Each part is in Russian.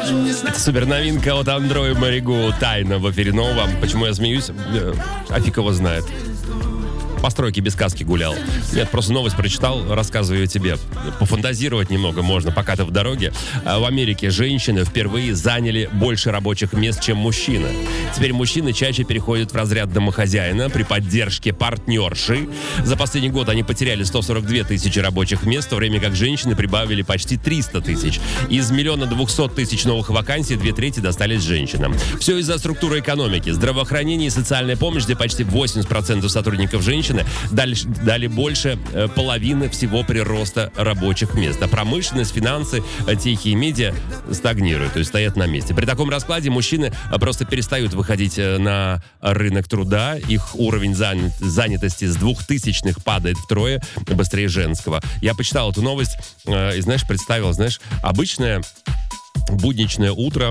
Это супер новинка от Андро и Маригу. Тайна в эфире Нова. Почему я смеюсь? А фиг его знает. По стройке без каски гулял. Нет, просто новость прочитал, рассказываю тебе. Пофантазировать немного можно, пока ты в дороге. В Америке женщины впервые заняли больше рабочих мест, чем мужчины. Теперь мужчины чаще переходят в разряд домохозяина при поддержке партнерши. За последний год они потеряли 142 тысячи рабочих мест, в то время как женщины прибавили почти 300 тысяч. Из 1 200 000 новых вакансий 2/3 достались женщинам. Все из-за структуры экономики. Здравоохранение и социальная помощь, где почти 80% сотрудников женщин дали больше половины всего прироста рабочих мест. А промышленность, финансы, техи и медиа стагнируют, то есть стоят на месте. При таком раскладе мужчины просто перестают выходить на рынок труда. Их уровень занятости с 2000-х падает втрое быстрее женского. Я почитал эту новость и, представил, обычное будничное утро.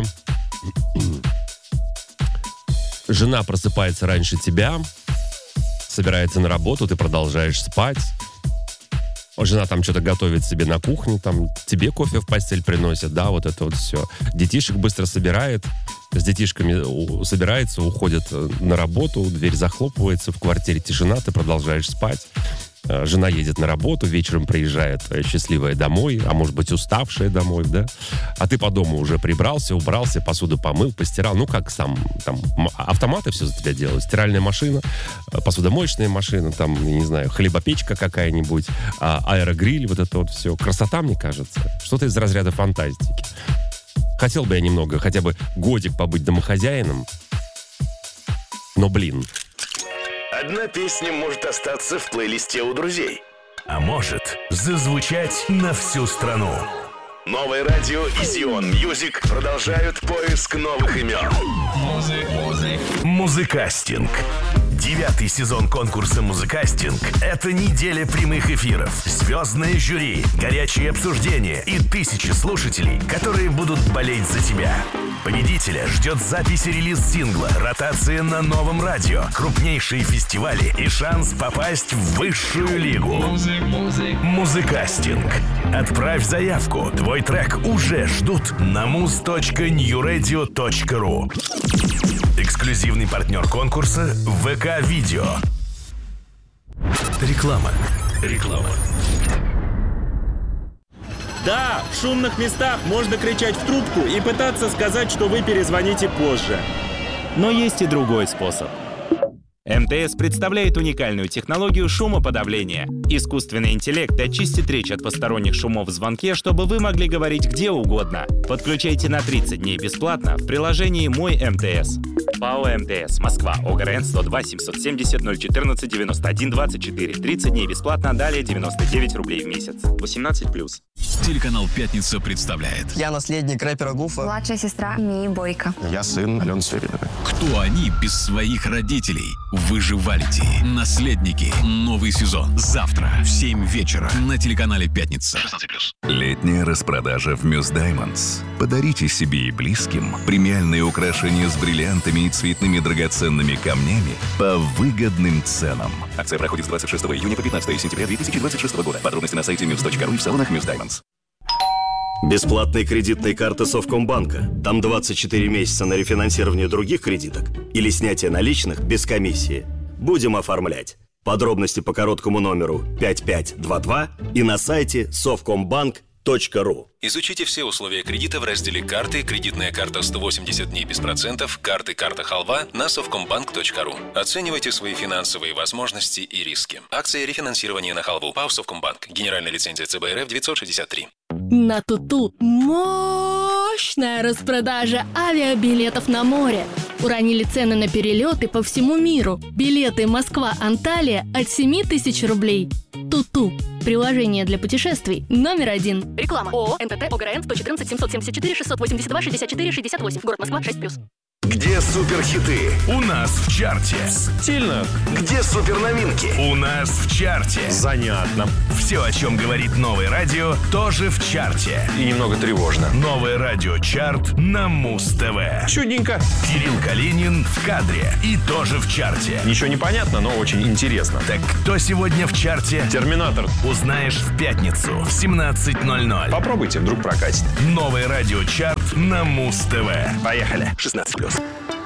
Жена просыпается раньше тебя, собирается на работу, ты продолжаешь спать. Жена там что-то готовит себе на кухне, там тебе кофе в постель приносит, да, вот это вот все. Детишек быстро собирает, с детишками собирается, уходит на работу, дверь захлопывается, в квартире тишина, ты продолжаешь спать. Жена едет на работу, вечером приезжает счастливая домой, а может быть уставшая домой, да? А ты по дому уже прибрался, убрался, посуду помыл, постирал. Ну, как сам, там, автоматы все за тебя делают. Стиральная машина, посудомоечная машина, там, я не знаю, хлебопечка какая-нибудь, аэрогриль, вот это вот все. Красота, мне кажется. Что-то из разряда фантастики. Хотел бы я немного, хотя бы годик побыть домохозяином, но, блин... Одна песня может остаться в плейлисте у друзей, а может зазвучать на всю страну. Новое радио и Зион Мьюзик продолжают поиск новых имен. Музыкастинг. 9-й сезон конкурса «Музыкастинг» — это неделя прямых эфиров, звездное жюри, горячие обсуждения и тысячи слушателей, которые будут болеть за тебя. Победителя ждет запись и релиз сингла, ротация на новом радио, крупнейшие фестивали и шанс попасть в высшую лигу. Музыкастинг. Отправь заявку. Твой трек уже ждут на muz.newradio.ru. Эксклюзивный партнер конкурса ВК-видео. Реклама. Да, в шумных местах можно кричать в трубку и пытаться сказать, что вы перезвоните позже. Но есть и другой способ. МТС представляет уникальную технологию шумоподавления. Искусственный интеллект очистит речь от посторонних шумов в звонке, чтобы вы могли говорить где угодно. Подключайте на 30 дней бесплатно в приложении «Мой МТС». ПАО МТС. Москва. ОГРН 102 770 014 91 24. 30 дней бесплатно, далее 99 рублей в месяц. 18+. Телеканал «Пятница» представляет. Я наследник рэпера Гуфа. Младшая сестра Мии Бойко. Я сын Алены Сверидовой. Кто они без своих родителей? Выживалити. Наследники. Новый сезон. Завтра в 7 вечера на телеканале «Пятница». 16+. Летняя распродажа в Muse Diamonds. Подарите себе и близким премиальные украшения с бриллиантами и цветными драгоценными камнями по выгодным ценам. Акция проходит с 26 июня по 15 сентября 2026 года. Подробности на сайте muse.ru и в салонах Muse Diamonds. Бесплатные кредитные карты Совкомбанка. Там 24 месяца на рефинансирование других кредиток или снятие наличных без комиссии. Будем оформлять. Подробности по короткому номеру 5522 и на сайте совкомбанк.ру. Изучите все условия кредита в разделе «Карты», «Кредитная карта 180 дней без процентов», «Карты», «Карта Халва» на совкомбанк.ру. Оценивайте свои финансовые возможности и риски. Акция рефинансирования на халву. ПАО «Совкомбанк». Генеральная лицензия ЦБРФ 963. На Туту мощная распродажа авиабилетов на море. Уронили цены на перелеты по всему миру. Билеты Москва-Анталия от 7 тысяч рублей. Туту. Приложение для путешествий номер 1. Реклама. ООО НТТ ОГРН 114 774 682 64 68. Город Москва 6+. Где суперхиты? У нас в чарте. Стильно. Где суперновинки? У нас в чарте. Занятно. Все, о чем говорит новое радио, тоже в чарте. И немного тревожно. Новое радио чарт на Муз-ТВ. Чудненько. Кирилл Калинин в кадре и тоже в чарте. Ничего не понятно, но очень интересно. Так кто сегодня в чарте? Терминатор. Узнаешь в пятницу в 17:00. Попробуйте, вдруг прокатит. Новое радио чарт на Муз-ТВ. Поехали. 16+.